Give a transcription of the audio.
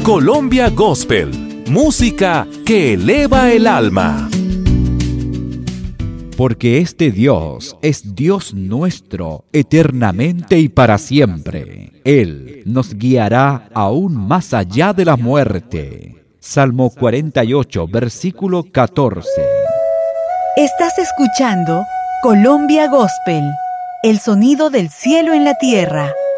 Colombia Gospel, música que eleva el alma. Porque este Dios es Dios nuestro eternamente y para siempre. Él nos guiará aún más allá de la muerte. Salmo 48, versículo 14. Estás escuchando Colombia Gospel, el sonido del cielo en la tierra.